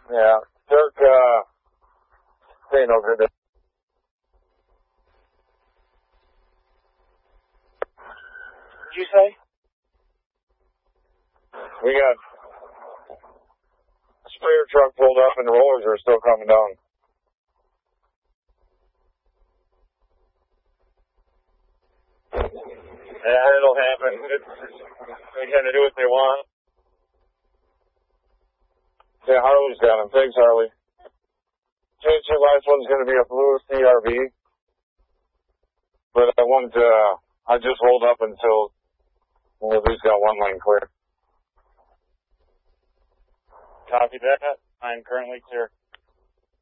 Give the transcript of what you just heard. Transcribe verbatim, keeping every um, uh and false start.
Yeah. Dirk, uh, say no good. Did you say? We got a sprayer truck pulled up and the rollers are still coming down. Yeah, it'll happen. It's, they kind of do what they want. Yeah, Harley's got him. Thanks, Harley. Change your last one's going to be a blue C R V. But I want to, uh, I just rolled up until we've at least got one lane clear. Copy that. I'm currently clear.